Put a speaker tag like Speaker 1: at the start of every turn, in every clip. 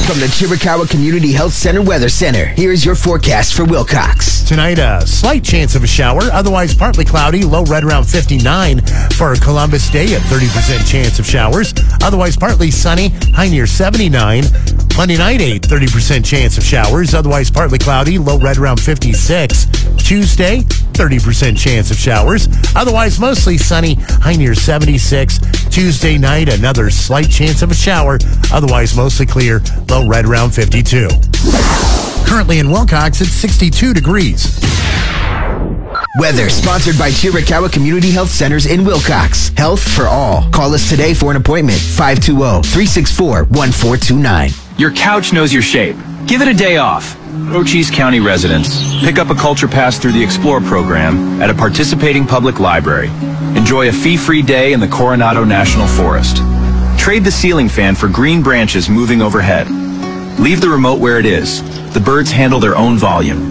Speaker 1: From the Chiricahua Community Health Center Weather Center, here's your forecast for Wilcox.
Speaker 2: Tonight, a slight chance of a shower, otherwise partly cloudy, low right around 59. For Columbus Day, a 30% chance of showers, otherwise partly sunny, high near 79. Monday night, a 30% chance of showers, otherwise partly cloudy, low right around 56. Tuesday, 30% chance of showers, otherwise mostly sunny, high near 76. Tuesday night, another slight chance of a shower, otherwise mostly clear, low right around 52. Currently in Wilcox, it's 62 degrees.
Speaker 1: Weather sponsored by Chiricahua Community Health Centers in Wilcox. Health for all. Call us today for an appointment. 520-364-1429.
Speaker 3: Your couch knows your shape. Give it a day off. Cochise County residents, pick up a culture pass through the Explore program at a participating public library. Enjoy a fee-free day in the Coronado National Forest. Trade the ceiling fan for green branches moving overhead. Leave the remote where it is. The birds handle their own volume.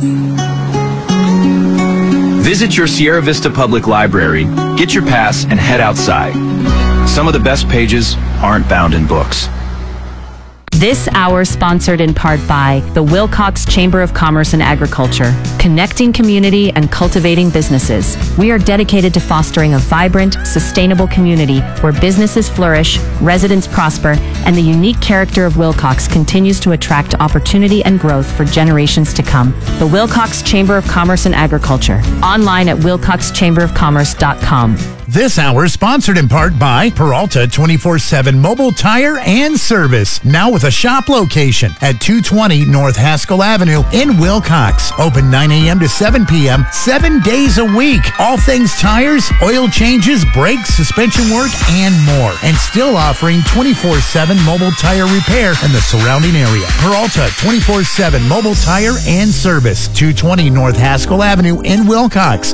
Speaker 3: Visit your Sierra Vista Public Library, get your pass, and head outside. Some of the best pages aren't bound in books.
Speaker 4: This hour sponsored in part by the Wilcox Chamber of Commerce and Agriculture, connecting community and cultivating businesses. We are dedicated to fostering a vibrant, sustainable community where businesses flourish, residents prosper, and the unique character of Wilcox continues to attract opportunity and growth for generations to come. The Wilcox Chamber of Commerce and Agriculture, online at wilcoxchamberofcommerce.com.
Speaker 2: This hour sponsored in part by Peralta 24/7 Mobile Tire and Service. Now with a shop location at 220 North Haskell Avenue in Wilcox. Open 9 a.m. to 7 p.m. 7 days a week. All things tires, oil changes, brakes, suspension work, and more. And still offering 24/7 mobile tire repair in the surrounding area. Peralta 24/7 Mobile Tire and Service. 220 North Haskell Avenue in Wilcox.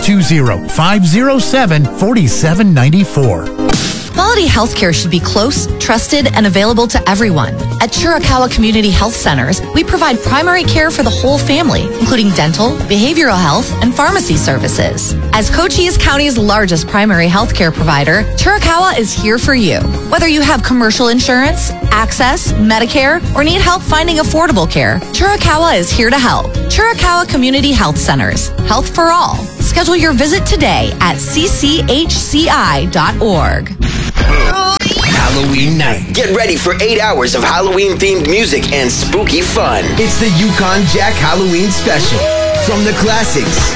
Speaker 2: 520-507-4794.
Speaker 5: Quality healthcare should be close, trusted, and available to everyone. At Chiricahua Community Health Centers, we provide primary care for the whole family, including dental, behavioral health, and pharmacy services. As Cochise County's largest primary healthcare provider, Chiricahua is here for you. Whether you have commercial insurance, access, Medicare, or need help finding affordable care, Chiricahua is here to help. Chiricahua Community Health Centers. Health for all. Schedule your visit today at cchci.org.
Speaker 1: Halloween night. Get ready for 8 hours of Halloween-themed music and spooky fun. It's the Yukon Jack Halloween Special. From the classics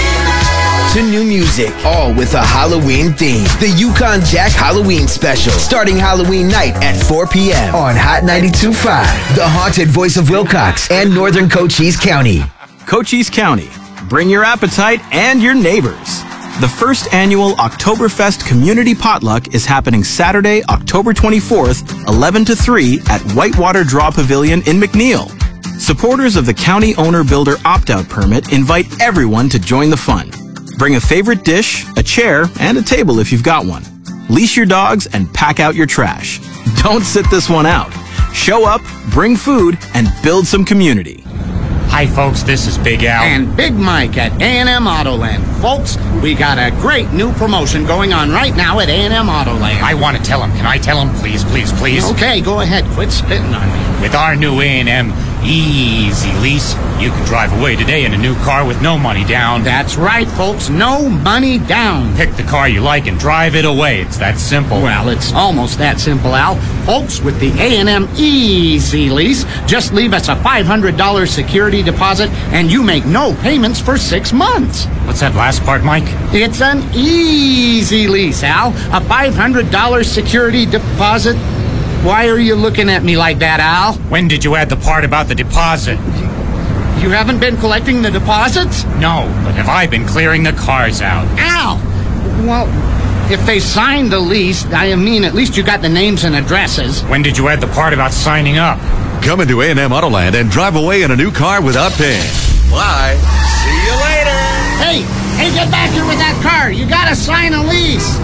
Speaker 1: to new music, all with a Halloween theme. The Yukon Jack Halloween Special, starting Halloween night at 4 p.m. on Hot 92.5, the haunted voice of Wilcox and Northern Cochise County.
Speaker 3: Cochise County, bring your appetite and your neighbors. The first annual Oktoberfest Community Potluck is happening Saturday, October 24th, 11 to 3 at Whitewater Draw Pavilion in McNeil. Supporters of the County Owner-Builder Opt-Out Permit invite everyone to join the fun. Bring a favorite dish, a chair, and a table if you've got one. Leash your dogs and pack out your trash. Don't sit this one out. Show up, bring food, and build some community.
Speaker 6: Hi, folks, this is Big Al.
Speaker 7: And Big Mike at A&M Autoland. Folks, we got a great new promotion going on right now at A&M Autoland.
Speaker 6: I want to tell him. Can I tell him? Please, please, please.
Speaker 7: Okay, go ahead. Quit spitting on me.
Speaker 6: With our new A&M Easy Lease, you can drive away today in a new car with no money down.
Speaker 7: That's right, folks. No money down.
Speaker 6: Pick the car you like and drive it away. It's that simple.
Speaker 7: Well, it's almost that simple, Al. Folks, with the A&M Easy Lease, just leave us a $500 security deposit and you make no payments for 6 months.
Speaker 6: What's that last part, Mike?
Speaker 7: It's an easy lease, Al. A $500 security deposit. Why are you looking at me like that, Al?
Speaker 6: When did you add the part about the deposit?
Speaker 7: You haven't been collecting the deposits?
Speaker 6: No, but have I been clearing the cars out?
Speaker 7: Al! Well, if they signed the lease, I mean, at least you got the names and addresses.
Speaker 6: When did you add the part about signing up?
Speaker 8: Come into A&M Autoland and drive away in a new car without paying. Bye. See you later.
Speaker 7: Hey, get back here with that car. You gotta sign a lease.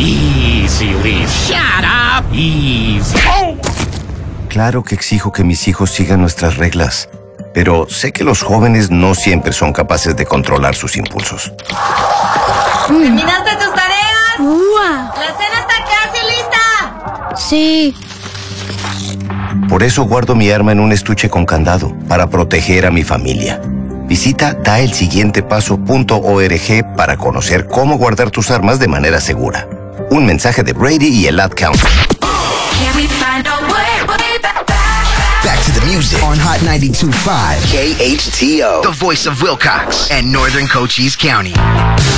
Speaker 6: Easy Lease.
Speaker 7: Shut up.
Speaker 6: Easy. Oh!
Speaker 9: Claro que exijo que mis hijos sigan nuestras reglas, pero sé que los jóvenes no siempre son capaces de controlar sus impulsos.
Speaker 10: ¿Terminaste tus tareas?
Speaker 11: ¡Uah!
Speaker 10: ¡La cena está casi lista!
Speaker 11: Sí.
Speaker 9: Por eso guardo mi arma en un estuche con candado, para proteger a mi familia. Visita daelsiguientepaso.org para conocer cómo guardar tus armas de manera segura. Un mensaje de Brady y el Ad Council.
Speaker 1: Back to the music on Hot 92.5 KHTO, the voice of Wilcox and Northern Cochise County.